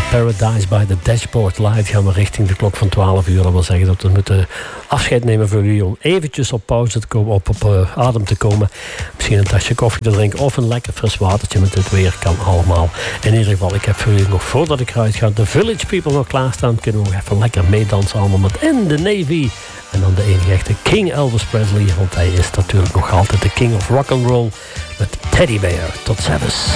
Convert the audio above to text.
Paradise by the Dashboard Light gaan we richting de klok van 12 uur. Dat wil zeggen dat we moeten afscheid nemen voor u om eventjes op pauze te komen, op adem te komen. Misschien een tasje koffie te drinken of een lekker fris watertje met het weer. Kan allemaal. In ieder geval, ik heb voor u nog voordat ik eruit ga de Village People nog klaarstaan. Kunnen we nog even lekker meedansen allemaal met In the Navy. En dan de enige echte King Elvis Presley. Want hij is natuurlijk nog altijd de King of Rock'n'Roll met Teddy Bear. Tot ziens.